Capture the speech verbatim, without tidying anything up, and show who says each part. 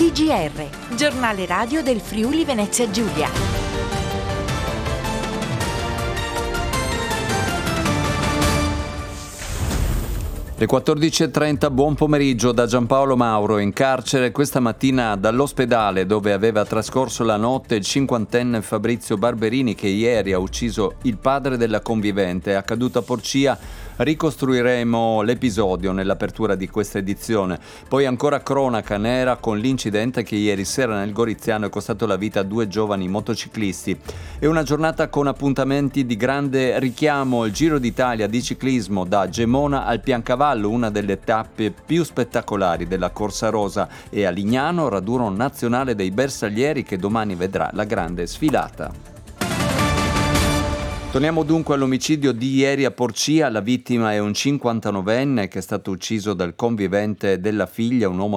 Speaker 1: T G R, giornale radio del Friuli Venezia Giulia.
Speaker 2: Le quattordici e trenta, buon pomeriggio da Giampaolo Mauro, in carcere questa mattina dall'ospedale dove aveva trascorso la notte il cinquantenne Fabrizio Barberini, che ieri ha ucciso il padre della convivente. È accaduto a Porcia. Ricostruiremo l'episodio nell'apertura di questa edizione. Poi ancora cronaca nera con l'incidente che ieri sera nel Goriziano è costato la vita a due giovani motociclisti. È una giornata con appuntamenti di grande richiamo, il Giro d'Italia di ciclismo da Gemona al Piancavallo, una delle tappe più spettacolari della Corsa Rosa, e a Lignano raduno nazionale dei bersaglieri che domani vedrà la grande sfilata. Torniamo dunque all'omicidio di ieri a Porcia. La vittima è un cinquantanovenne che è stato ucciso dal convivente della figlia, un uomo